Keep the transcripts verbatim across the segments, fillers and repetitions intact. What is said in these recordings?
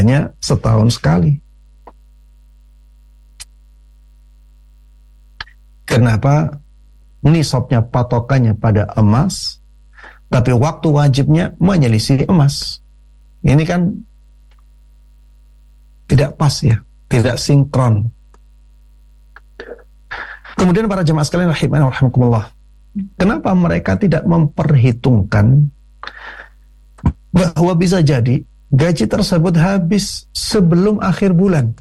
hanya setahun sekali. Kenapa nisabnya patokannya pada emas, tapi waktu wajibnya menyelisih emas? Ini kan tidak pas ya, tidak sinkron. Kemudian para jemaah sekalian rahimani wa rahimakumullah, kenapa mereka tidak memperhitungkan bahwa bisa jadi gaji tersebut habis sebelum akhir bulan?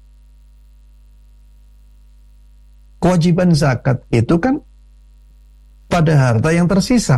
Kewajiban zakat itu kan pada harta yang tersisa.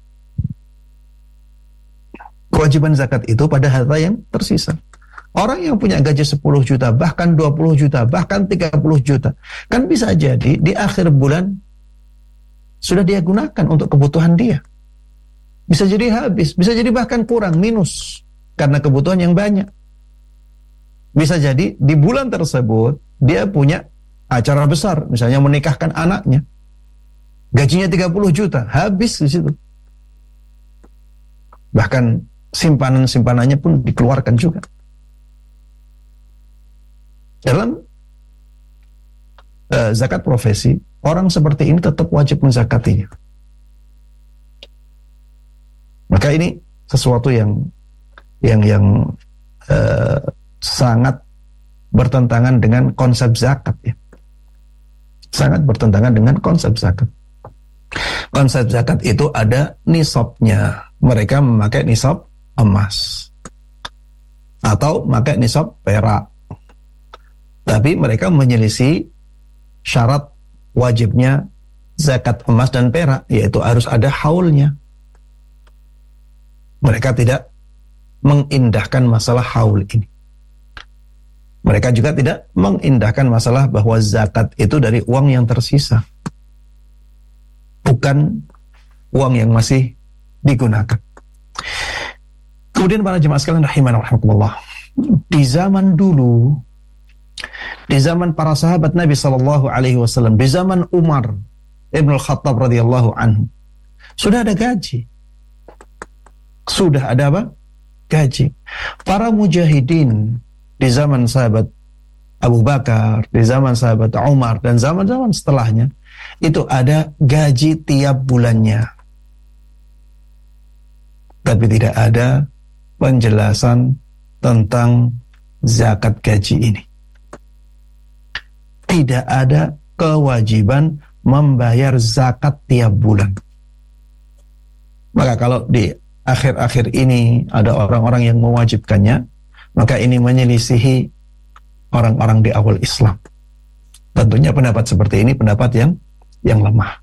Kewajiban zakat itu pada harta yang tersisa. Orang yang punya gaji sepuluh juta, bahkan dua puluh juta, bahkan tiga puluh juta, kan bisa jadi di akhir bulan sudah dia gunakan untuk kebutuhan dia. Bisa jadi habis, bisa jadi bahkan kurang, minus, karena kebutuhan yang banyak. Bisa jadi di bulan tersebut dia punya acara besar, misalnya menikahkan anaknya, gajinya tiga puluh juta, habis di situ. Bahkan simpanan-simpanannya pun dikeluarkan juga. Dalam uh, zakat profesi, orang seperti ini tetap wajib menzakatinya. Maka ini sesuatu yang yang yang uh, sangat bertentangan dengan konsep zakat ya. Sangat bertentangan dengan konsep zakat. Konsep zakat itu ada nisabnya. Mereka memakai nisab emas atau memakai nisab perak. Tapi mereka menyelisih syarat wajibnya zakat emas dan perak, yaitu harus ada haulnya. Mereka tidak mengindahkan masalah haul ini. Mereka juga tidak mengindahkan masalah bahwa zakat itu dari uang yang tersisa, bukan uang yang masih digunakan. Kemudian para jemaah sekalian rahimani wa rahimakumullah, di zaman dulu, di zaman para sahabat Nabi sallallahu alaihi wasallam, di zaman Umar Ibn Al-Khattab radhiyallahu anhu, sudah ada gaji. Sudah ada apa? Gaji. Para mujahidin di zaman sahabat Abu Bakar, di zaman sahabat Umar, dan zaman-zaman setelahnya, itu ada gaji tiap bulannya. Tapi tidak ada penjelasan tentang zakat gaji ini. Tidak ada kewajiban membayar zakat tiap bulan. Maka kalau di akhir-akhir ini ada orang-orang yang mewajibkannya, maka ini menyelisihi orang-orang di awal Islam. Tentunya pendapat seperti ini pendapat yang yang lemah.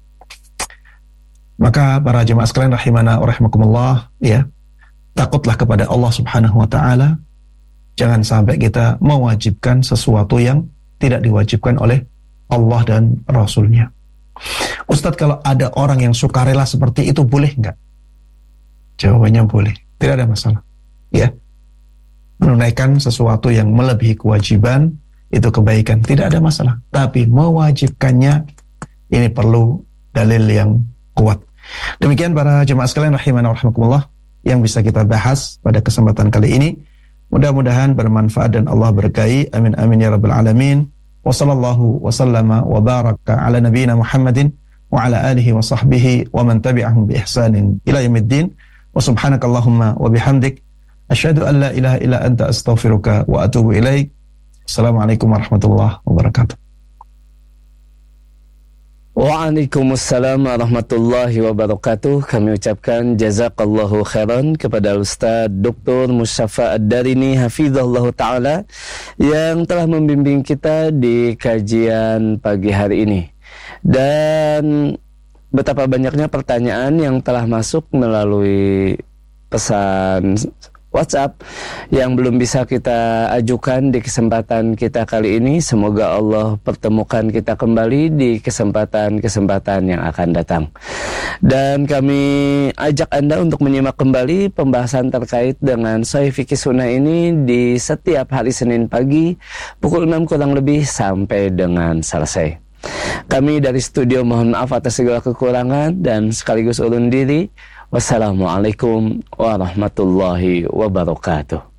Maka para jemaah sekalian rahimana wa rahimakumullah, ya, takutlah kepada Allah Subhanahu wa taala. Jangan sampai kita mewajibkan sesuatu yang tidak diwajibkan oleh Allah dan Rasulnya. Ustadz, kalau ada orang yang sukarela seperti itu, boleh nggak? Jawabannya boleh, tidak ada masalah. Ya, menunaikan sesuatu yang melebihi kewajiban itu kebaikan, tidak ada masalah. Tapi mewajibkannya, ini perlu dalil yang kuat. Demikian para jemaah sekalian rahimana wa rahimakumullah yang bisa kita bahas pada kesempatan kali ini. Mudah-mudahan bermanfaat dan Allah berkahi. Amin amin ya rabbal alamin. Wa sallallahu wa sallama wa baraka ala nabiyyina Muhammadin wa ala alihi wa sahbihi wa man tabi'ahum bi ihsanin ila yaumiddin. Wa subhanakallahumma wa bihamdik asyhadu an la ilaha illa anta astaghfiruka wa atubu ilaik. Assalamualaikum warahmatullahi wabarakatuh. Waalaikumsalam warahmatullahi wabarakatuh. Kami ucapkan jazakallahu khairan kepada Ustaz Doktor Mustafa Ad-Darini hafizahullah ta'ala yang telah membimbing kita di kajian pagi hari ini. Dan betapa banyaknya pertanyaan yang telah masuk melalui pesan WhatsApp yang belum bisa kita ajukan di kesempatan kita kali ini. Semoga Allah pertemukan kita kembali di kesempatan-kesempatan yang akan datang. Dan kami ajak Anda untuk menyimak kembali pembahasan terkait dengan Sahih Fikih Sunnah ini di setiap hari Senin pagi pukul enam kurang lebih sampai dengan selesai. Kami dari studio mohon maaf atas segala kekurangan dan sekaligus ulun diri. Wassalamualaikum warahmatullahi wabarakatuh.